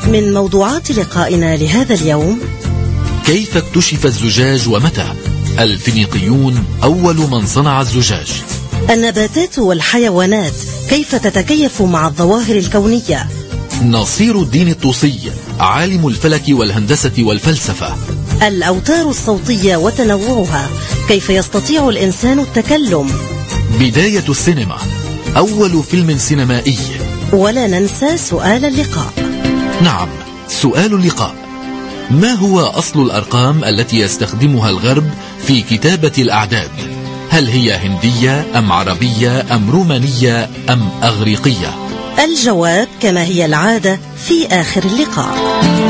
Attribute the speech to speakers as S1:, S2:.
S1: من موضوعات لقائنا لهذا اليوم:
S2: كيف اكتشف الزجاج ومتى؟ الفينيقيون أول من صنع الزجاج.
S1: النباتات والحيوانات كيف تتكيف مع الظواهر الكونية؟
S2: نصير الدين الطوسي عالم الفلك والهندسة والفلسفة.
S1: الأوتار الصوتية وتنوعها، كيف يستطيع الإنسان التكلم؟
S2: بداية السينما، أول فيلم سينمائي.
S1: ولا ننسى سؤال اللقاء.
S2: نعم، سؤال اللقاء: ما هو أصل الأرقام التي يستخدمها الغرب في كتابة الأعداد؟ هل هي هندية أم عربية أم رومانية أم أغريقية؟
S1: الجواب كما هي العادة في آخر اللقاء.